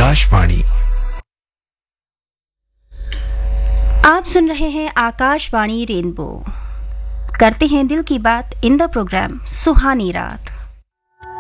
आकाशवाणी। आप सुन रहे हैं आकाशवाणी रेनबो। करते हैं दिल की बात इन द प्रोग्राम सुहानी रात।